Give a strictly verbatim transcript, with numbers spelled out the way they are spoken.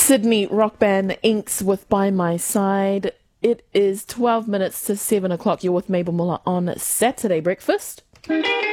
Sydney rock band Inks with By My Side. It is twelve minutes to seven o'clock. You're with Mabel Muller on Saturday Breakfast.